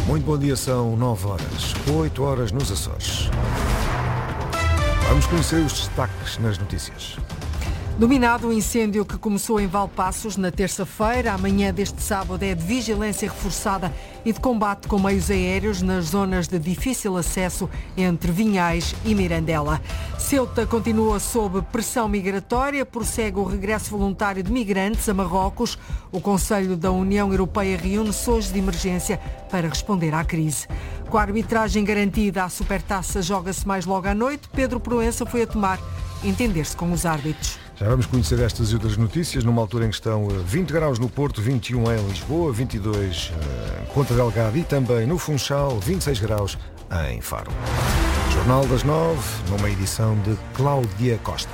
Muito bom dia, são 9 horas, 8 horas nos Açores. Vamos conhecer os destaques nas notícias. Dominado o incêndio que começou em Valpaços na terça-feira, amanhã deste sábado é de vigilância reforçada e de combate com meios aéreos nas zonas de difícil acesso entre Vinhais e Mirandela. Ceuta continua sob pressão migratória, prossegue o regresso voluntário de migrantes a Marrocos. O Conselho da União Europeia reúne-se hoje de emergência para responder à crise. Com a arbitragem garantida, a Supertaça joga-se mais logo à noite. Pedro Proença foi a tomar entender-se com os árbitros. Já vamos conhecer estas e outras notícias, numa altura em que estão 20 graus no Porto, 21 em Lisboa, 22 em Ponta Delgada e também no Funchal, 26 graus em Faro. Jornal das 9, numa edição de Cláudia Costa.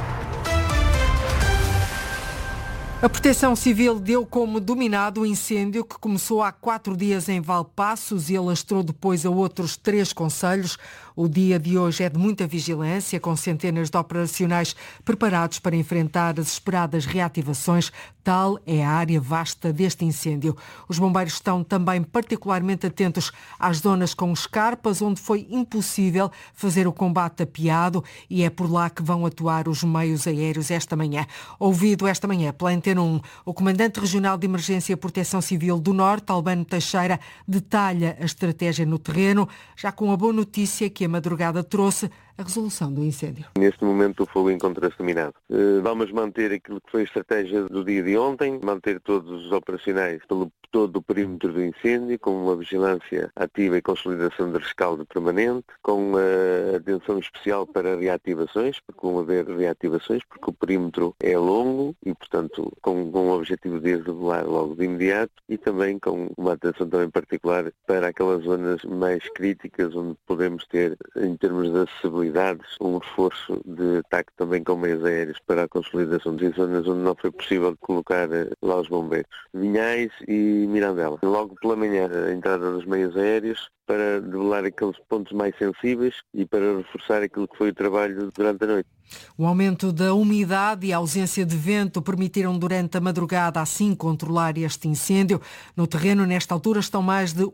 A Proteção Civil deu como dominado o incêndio que começou há 4 dias em Valpaços e alastrou depois a outros 3 concelhos. O dia de hoje é de muita vigilância, com centenas de operacionais preparados para enfrentar as esperadas reativações. Tal é a área vasta deste incêndio. Os bombeiros estão também particularmente atentos às zonas com escarpas, onde foi impossível fazer o combate apiado, e é por lá que vão atuar os meios aéreos esta manhã. Ouvido esta manhã pela Antena 1, o Comandante Regional de Emergência e Proteção Civil do Norte, Albano Teixeira, detalha a estratégia no terreno, já com a boa notícia que a madrugada trouxe: a resolução do incêndio. Neste momento o fogo encontra-se dominado. Vamos manter aquilo que foi a estratégia do dia de ontem, manter todos os operacionais pelo todo o perímetro do incêndio, com uma vigilância ativa e consolidação de rescaldo permanente, com atenção especial para reativações, porque vão haver reativações, porque o perímetro é longo e, portanto, com o objetivo de isolar logo de imediato, e também com uma atenção também particular para aquelas zonas mais críticas, onde podemos ter, em termos de acessibilidades, um reforço de ataque também com meios aéreos para a consolidação de zonas onde não foi possível colocar lá os bombeiros. Vinhais e Mirandela. Logo pela manhã, a entrada dos meios aéreos para debelar aqueles pontos mais sensíveis e para reforçar aquilo que foi o trabalho durante a noite. O aumento da umidade e a ausência de vento permitiram durante a madrugada assim controlar este incêndio. No terreno, nesta altura, estão mais de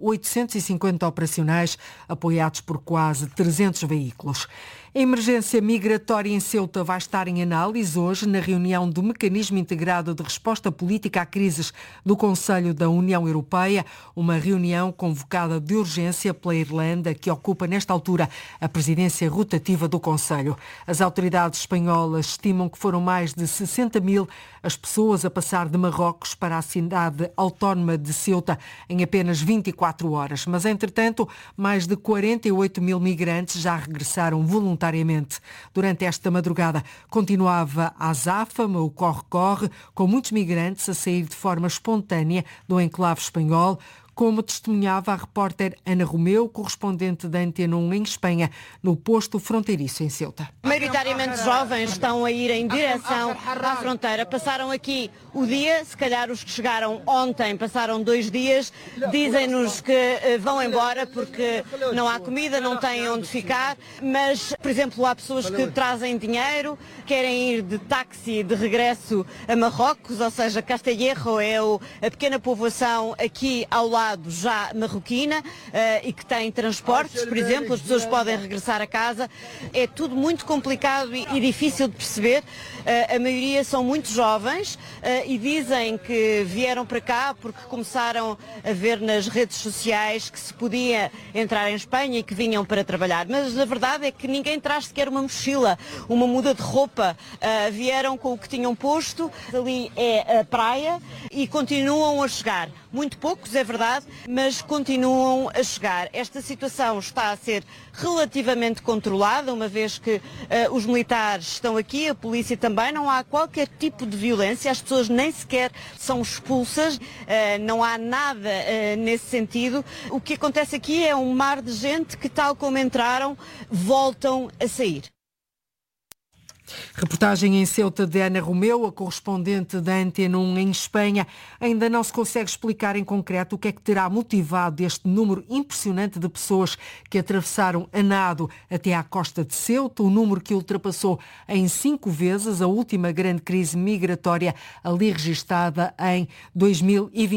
850 operacionais, apoiados por quase 300 veículos. A emergência migratória em Ceuta vai estar em análise hoje na reunião do Mecanismo Integrado de Resposta Política a Crises do Conselho da União Europeia, uma reunião convocada de urgência pela Irlanda, que ocupa nesta altura a presidência rotativa do Conselho. As autoridades espanholas estimam que foram mais de 60 mil as pessoas a passar de Marrocos para a cidade autónoma de Ceuta em apenas 24 horas. Mas, entretanto, mais de 48 mil migrantes já regressaram voluntariamente. Durante esta madrugada continuava a azáfama, o corre-corre, com muitos migrantes a sair de forma espontânea do enclave espanhol, como testemunhava a repórter Ana Romeu, correspondente da Antena 1 em Espanha, no posto fronteiriço em Ceuta. Maioritariamente jovens estão a ir em direção à fronteira. Passaram aqui o dia, se calhar os que chegaram ontem passaram 2 dias, dizem-nos que vão embora porque não há comida, não têm onde ficar, mas, por exemplo, há pessoas que trazem dinheiro, querem ir de táxi de regresso a Marrocos, ou seja, Castellerro é a pequena povoação aqui ao lado já marroquina e que tem transportes, por exemplo, as pessoas podem regressar a casa. É tudo muito complicado e difícil de perceber. A maioria são muito jovens e dizem que vieram para cá porque começaram a ver nas redes sociais que se podia entrar em Espanha e que vinham para trabalhar. Mas a verdade é que ninguém traz sequer uma mochila, uma muda de roupa. Vieram com o que tinham posto. Ali é a praia e continuam a chegar. Muito poucos, é verdade, mas continuam a chegar. Esta situação está a ser relativamente controlada, uma vez que os militares estão aqui, a polícia também, não há qualquer tipo de violência, as pessoas nem sequer são expulsas, não há nada nesse sentido. O que acontece aqui é um mar de gente que, tal como entraram, voltam a sair. Reportagem em Ceuta de Ana Romeu, a correspondente da Antena 1 em Espanha. Ainda não se consegue explicar em concreto o que é que terá motivado este número impressionante de pessoas que atravessaram a nado até à costa de Ceuta, um número que ultrapassou em 5 vezes a última grande crise migratória ali registada em 2020.